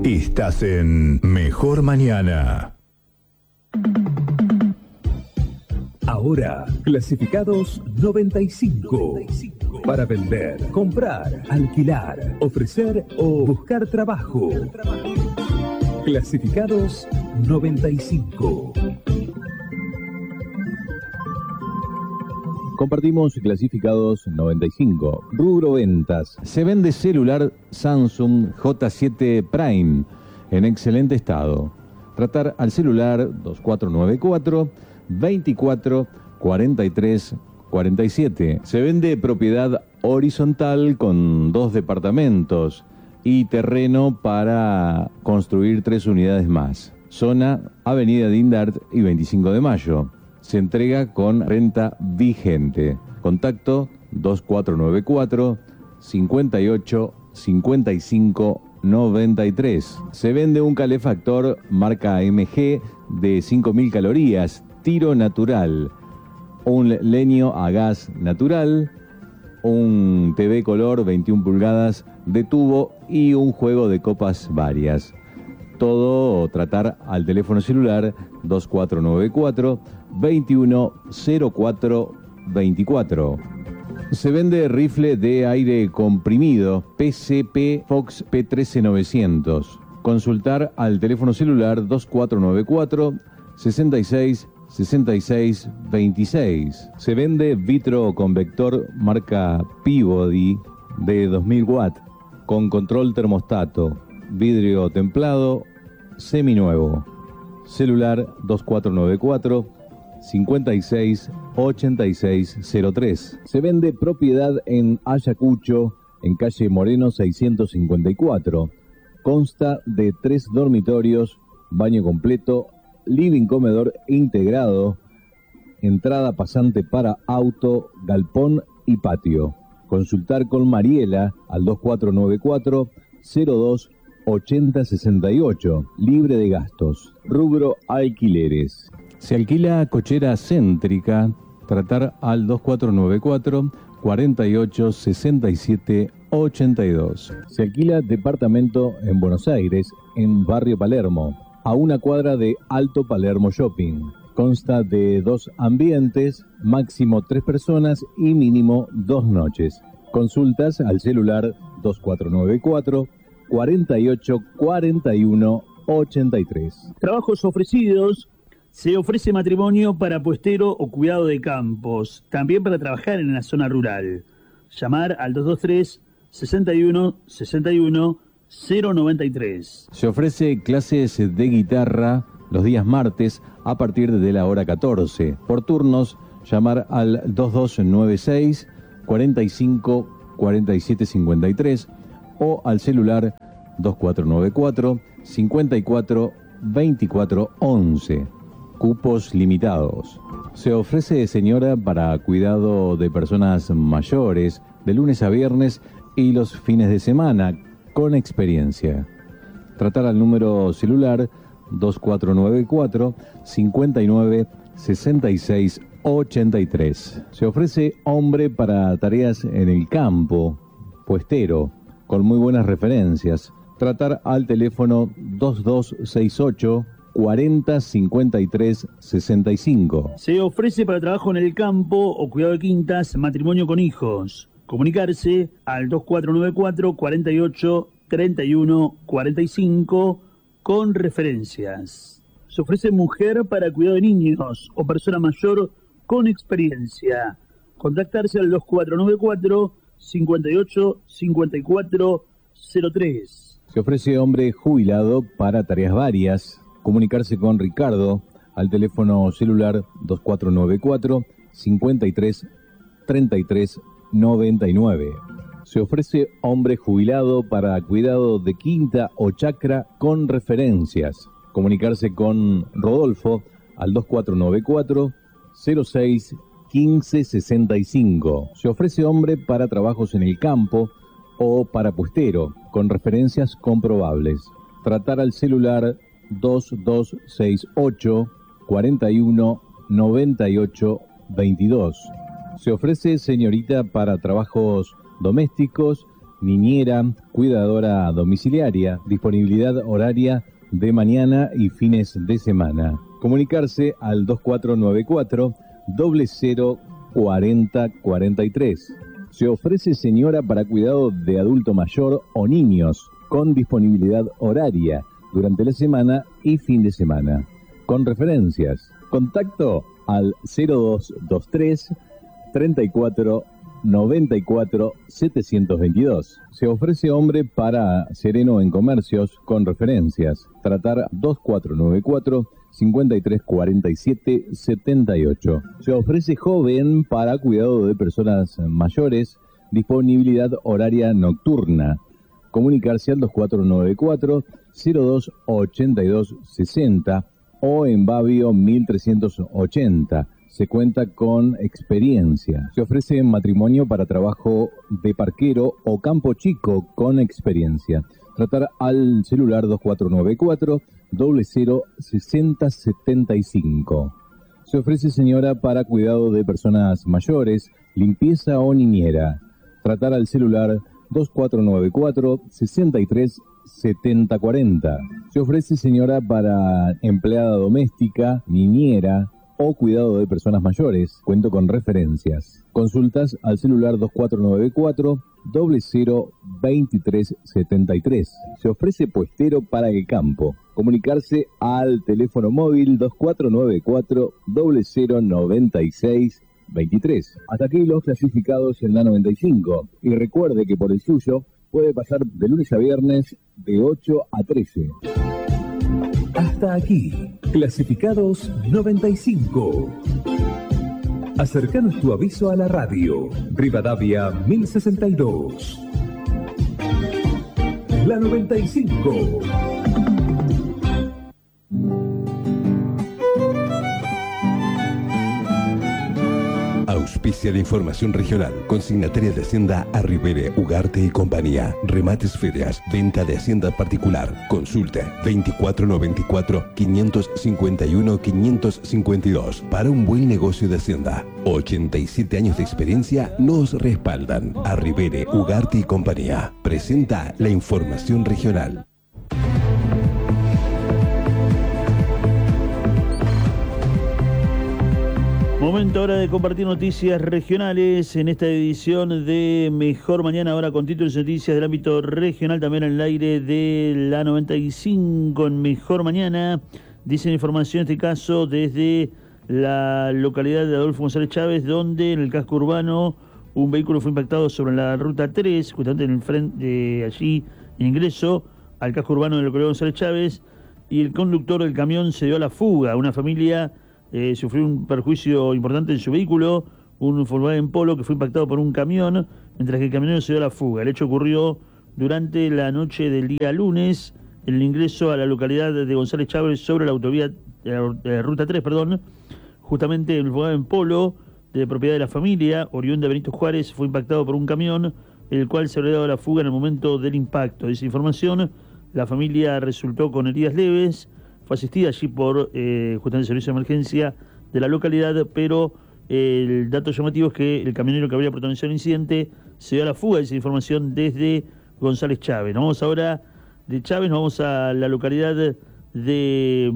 Estás en Mejor Mañana. Ahora, clasificados 95. Para vender, comprar, alquilar, ofrecer o buscar trabajo. Clasificados 95. Compartimos clasificados 95. Rubro ventas. Se vende celular Samsung J7 Prime en excelente estado. Tratar al celular 2494 24 43 47. Se vende propiedad horizontal con 2 departamentos y terreno para construir 3 unidades más. Zona Avenida Dindart y 25 de Mayo. Se entrega con renta vigente. Contacto 2494 58 55 93. Se vende un calefactor marca MG de 5.000 calorías, tiro natural, un leño a gas natural, un TV color 21 pulgadas de tubo y un juego de copas varias. Todo tratar al teléfono celular 2494 2104 24. Se vende rifle de aire comprimido PCP Fox P13900. Consultar al teléfono celular 2494 66 66 26. Se vende vitro convector marca Peabody de 2000 watts con control termostato, vidrio templado, seminuevo. Celular 2494 56 86 03. Se vende propiedad en Ayacucho, en calle Moreno 654. Consta de 3 dormitorios, baño completo, living comedor integrado, entrada pasante para auto, galpón y patio. Consultar con Mariela al 2494 02 80 68, libre de gastos. Rubro alquileres. Se alquila cochera céntrica. Tratar al 2494 48 67 82. Se alquila departamento en Buenos Aires, en Barrio Palermo, a una cuadra de Alto Palermo Shopping. Consta de 2 ambientes, máximo 3 personas y mínimo 2 noches. Consultas al celular 2494 48 41 83. Trabajos ofrecidos. Se ofrece matrimonio para puestero o cuidado de campos, también para trabajar en la zona rural. Llamar al 223 61 61 093. Se ofrece clases de guitarra los días martes a partir de la hora 14. Por turnos, llamar al 2296 45 47 53 o al celular 2494 54 24 11. Cupos limitados. Se ofrece señora para cuidado de personas mayores de lunes a viernes y los fines de semana con experiencia. Tratar al número celular 2494 59 66 83. Se ofrece hombre para tareas en el campo, puestero, con muy buenas referencias. Tratar al teléfono 2268 40 53 65. Se ofrece para trabajo en el campo o cuidado de quintas, matrimonio con hijos. Comunicarse al 2494 48 31 45 con referencias. Se ofrece mujer para cuidado de niños o persona mayor con experiencia. Contactarse al 2494 58 54 03. Se ofrece hombre jubilado para tareas varias. Comunicarse con Ricardo al teléfono celular 2494 53 33 99. Se ofrece hombre jubilado para cuidado de quinta o chacra con referencias. Comunicarse con Rodolfo al 2494 06 15 65. Se ofrece hombre para trabajos en el campo o para puestero con referencias comprobables. Tratar al celular 2268 41 98 22. Se ofrece señorita para trabajos domésticos niñera, cuidadora domiciliaria, disponibilidad horaria de mañana y fines de semana. Comunicarse al 2494 00 40 43. Se ofrece señora para cuidado de adulto mayor o niños, con disponibilidad horaria durante la semana y fin de semana. Con referencias. Contacto al 0223 34 94 722. Se ofrece hombre para sereno en comercios con referencias. Tratar 2494 53 47 78. Se ofrece joven para cuidado de personas mayores, disponibilidad horaria nocturna. Comunicarse al 2494 02 82 60 o en Babio 1380. Se cuenta con experiencia. Se ofrece matrimonio para trabajo de parquero o campo chico con experiencia. Tratar al celular 2494 00 60 75. Se ofrece señora para cuidado de personas mayores, limpieza o niñera. Tratar al celular 2494 63 70 40. Se ofrece señora para empleada doméstica, niñera o cuidado de personas mayores. Cuento con referencias. Consultas al celular 2494 00 23 73. Se ofrece puestero para el campo. Comunicarse al teléfono móvil 2494 00 96 23. Hasta aquí los clasificados en la 95. Y recuerde que por el suyo puede pasar de lunes a viernes de 8 a 13. Hasta aquí, clasificados 95. Acercanos tu aviso a la radio. Rivadavia 1062. La 95. Auspicia la información regional. Consignataria de Hacienda Arribere, Ugarte y compañía. Remates ferias. Venta de Hacienda particular. Consulte 2494 551 552. Para un buen negocio de Hacienda. 87 años de experiencia nos respaldan. Arribere, Ugarte y compañía. Presenta la información regional. Momento ahora de compartir noticias regionales en esta edición de Mejor Mañana, ahora con títulos y noticias del ámbito regional, también en el aire de la 95 en Mejor Mañana. Dicen información en este caso desde la localidad de Adolfo González Chávez, donde en el casco urbano un vehículo fue impactado sobre la ruta 3, justamente en el frente de allí, en ingreso al casco urbano de la localidad de González Chávez, y el conductor del camión se dio a la fuga. Una familia sufrió un perjuicio importante en su vehículo, un Volkswagen Polo que fue impactado por un camión, mientras que el camionero se dio a la fuga. El hecho ocurrió durante la noche del día lunes, en el ingreso a la localidad de González Chávez sobre la autovía, ruta 3, justamente el Volkswagen Polo, de propiedad de la familia, oriunda de Benito Juárez, fue impactado por un camión, el cual se habría dado a la fuga en el momento del impacto. Dice información, la familia resultó con heridas leves, fue asistida allí por justamente el servicio de emergencia de la localidad, pero el dato llamativo es que el camionero que habría protagonizado el incidente se dio a la fuga. Esa información desde González Chávez. Nos vamos ahora de Chávez, nos vamos a la localidad de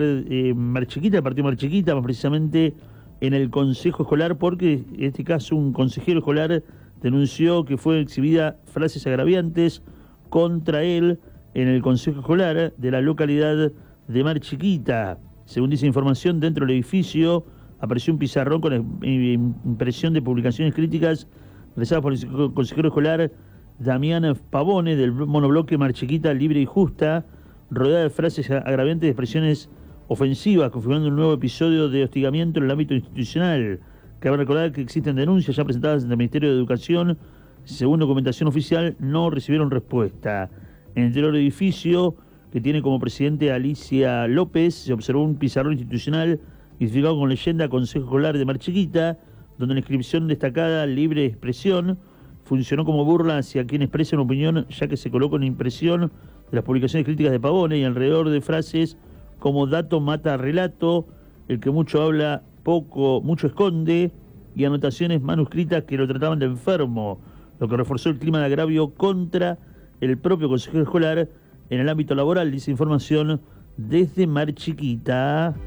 Mar Chiquita, el partido Mar Chiquita, más precisamente en el consejo escolar, porque en este caso un consejero escolar denunció que fue exhibida frases agraviantes contra él en el consejo escolar de la localidad de Mar Chiquita. Según dice información, dentro del edificio apareció un pizarrón con impresión de publicaciones críticas realizadas por el consejero escolar Damián Pavone del monobloque Mar Chiquita Libre y Justa, rodeada de frases agraviantes de expresiones ofensivas, configurando un nuevo episodio de hostigamiento en el ámbito institucional. Cabe recordar que existen denuncias ya presentadas ante el Ministerio de Educación. Según documentación oficial, no recibieron respuesta. En el interior del edificio, que tiene como presidente a Alicia López, se observó un pizarrón institucional identificado con leyenda Consejo Escolar de Mar Chiquita, donde la inscripción destacada Libre Expresión funcionó como burla hacia quien expresa una opinión, ya que se colocó una impresión de las publicaciones críticas de Pavone y alrededor de frases como dato mata relato, el que mucho habla, mucho esconde, y anotaciones manuscritas que lo trataban de enfermo. lo que reforzó el clima de agravio contra el propio consejero escolar en el ámbito laboral, dice información desde Mar Chiquita.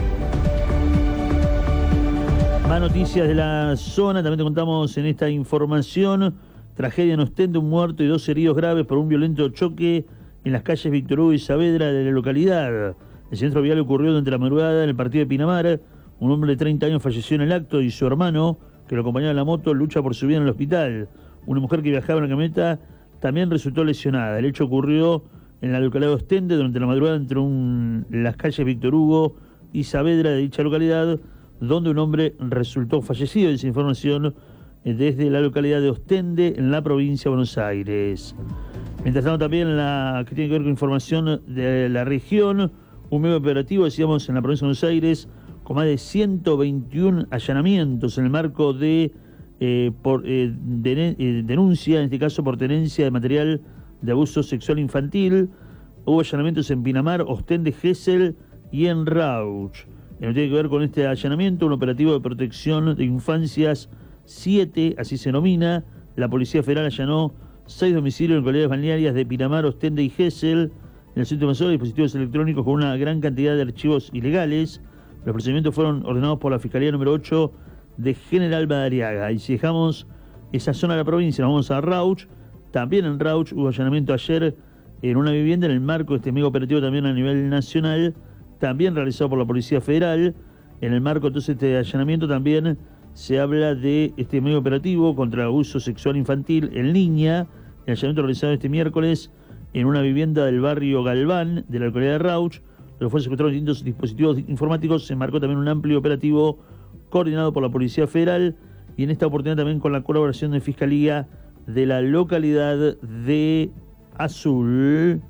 Más noticias de la zona, también te contamos en esta información. Tragedia en Ostende, un muerto y 2 heridos graves por un violento choque en las calles Víctor Hugo y Saavedra de la localidad. El centro vial ocurrió durante la madrugada en el partido de Pinamar. Un hombre de 30 años falleció en el acto y su hermano, que lo acompañaba en la moto, lucha por su vida en el hospital. Una mujer que viajaba en la camioneta también resultó lesionada. El hecho ocurrió en la localidad de Ostende durante la madrugada entre las calles Víctor Hugo y Saavedra de dicha localidad, donde un hombre resultó fallecido. Esa información desde la localidad de Ostende, en la provincia de Buenos Aires. Mientras tanto, también la que tiene que ver con información de la región, un medio operativo, decíamos, en la provincia de Buenos Aires, con más de 121 allanamientos en el marco de denuncia, en este caso por tenencia de material de abuso sexual infantil. Hubo allanamientos en Pinamar, Ostende, Gesell y en Rauch. Tiene que ver con este allanamiento, un operativo de protección de infancias 7, así se denomina. La Policía Federal allanó 6 domicilios en localidades balnearias de Pinamar, Ostende y Gesell. En el centro de dispositivos electrónicos con una gran cantidad de archivos ilegales. Los procedimientos fueron ordenados por la Fiscalía número 8 de General Madariaga. Y si dejamos esa zona de la provincia, nos vamos a Rauch. También en Rauch hubo allanamiento ayer en una vivienda en el marco de este mega operativo también a nivel nacional, también realizado por la Policía Federal. En el marco entonces de este allanamiento también se habla de este mega operativo contra el abuso sexual infantil en línea. El allanamiento realizado este miércoles en una vivienda del barrio Galván de la localidad de Rauch, donde fueron secuestrados distintos dispositivos informáticos. Se marcó también un amplio operativo coordinado por la Policía Federal y en esta oportunidad también con la colaboración de Fiscalía de la localidad de Azul.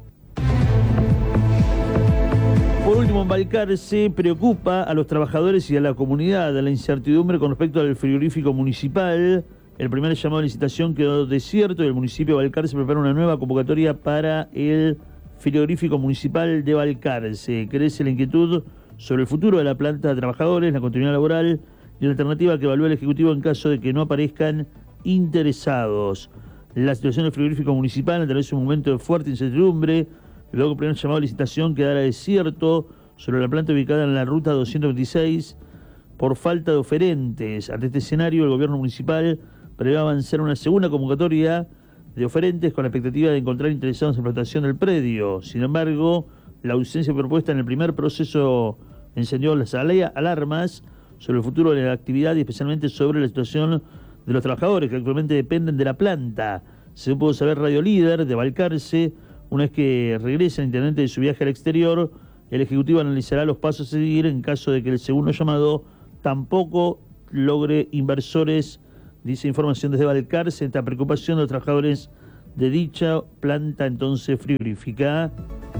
Por último, en Balcarce preocupa a los trabajadores y a la comunidad la incertidumbre con respecto al frigorífico municipal. El primer llamado de licitación quedó desierto y el municipio de Balcarce prepara una nueva convocatoria para el frigorífico municipal de Balcarce. Crece la inquietud sobre el futuro de la planta de trabajadores, la continuidad laboral y la alternativa que evalúa el Ejecutivo en caso de que no aparezcan interesados. La situación del frigorífico municipal atraviesa un momento de fuerte incertidumbre, luego el primer llamado de licitación quedará desierto sobre la planta ubicada en la ruta 226 por falta de oferentes. Ante este escenario, el gobierno municipal prevé avanzar una segunda convocatoria de oferentes con la expectativa de encontrar interesados en la explotación del predio. Sin embargo, la ausencia propuesta en el primer proceso encendió las alarmas sobre el futuro de la actividad y especialmente sobre la situación de los trabajadores que actualmente dependen de la planta. Según pudo saber Radio Líder de Balcarce, una vez que regrese el intendente de su viaje al exterior, el Ejecutivo analizará los pasos a seguir en caso de que el segundo llamado tampoco logre inversores. Dice información desde Balcarce, esta preocupación de los trabajadores de dicha planta entonces frigorífica.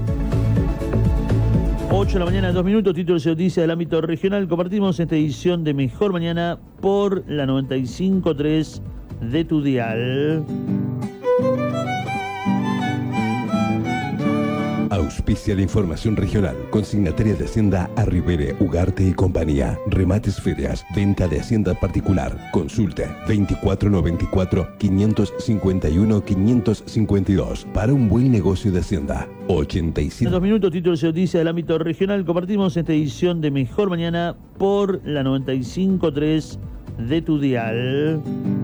8 de la mañana, 2 minutos, títulos de noticias del ámbito regional. Compartimos esta edición de Mejor Mañana por la 95.3 de tu dial. Auspicia la información regional. Consignataria de Hacienda Arribere, Ugarte y Compañía. Remates Ferias. Venta de Hacienda particular. Consulte 2494-551-552. Para un buen negocio de Hacienda. 87. 2 minutos, títulos de noticias del ámbito regional. Compartimos esta edición de Mejor Mañana por la 95.3 de tu dial.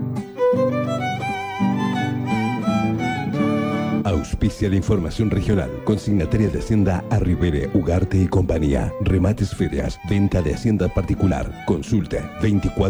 Auspicia la información regional. Consignataria de Hacienda Arribere, Ugarte y Compañía. Remates Ferias. Venta de Hacienda particular. Consulte 24